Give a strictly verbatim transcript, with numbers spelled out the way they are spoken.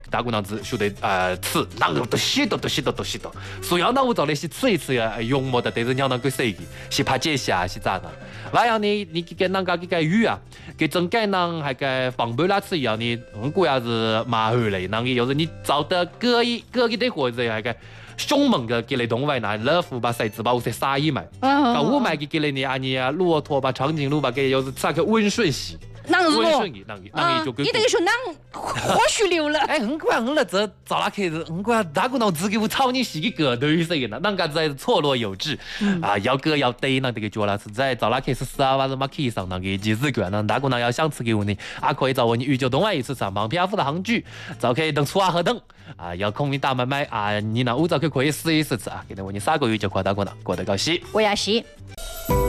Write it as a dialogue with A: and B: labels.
A: 大姑娘子晓得呃吃，啷个都许多都许多都许多，所以呢我找那些吃一吃呀，用么的对着鸟能够谁的，是怕解下是咋的？那样呢，你给人家给个鱼啊，给整改呢还给放不拉吃一样的，我估要是麻烦嘞，那个有时你找的隔一隔一的或者还个。凶猛的给你动物呢，乐福把骰子把我才撒一买，啊，我买给给你啊你啊骆驼吧长颈鹿吧给有是啥个温顺系。
B: 啷个
A: 温顺伊，啷个啷个就跟
B: 你等于说啷或许留了？
A: 哎，很快很了这找那开始，很快大姑娘自己我操你是个个头色的，啷个子错落有致啊？要割要逮那这个脚了，是在找那开始十二万什么 K 上那个几十个，那大姑娘要想吃给我呢，啊可以找我你预就东外一次上旁漂浮的杭剧，早可以等初二和等啊，要空运大买卖啊，你那我早可以可以试一试吃啊，给我你三个月就夸大姑娘过得高兴。
B: 我要洗。